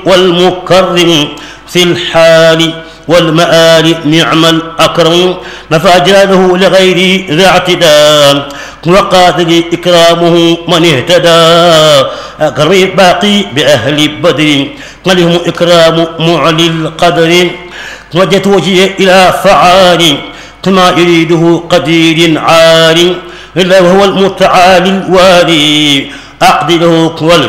والمكرم في الحال والمآل نعم الأكرم نفى جلاله لغير ذا اعتداء وقاتل إكرامه من اهتدى أكرم الباقي بأهل بدر ولهم إكرام معلي القدر وجهت وجهي إلى فعال كما يريده قدير عال إلا وهو المتعالي الوالي أقدره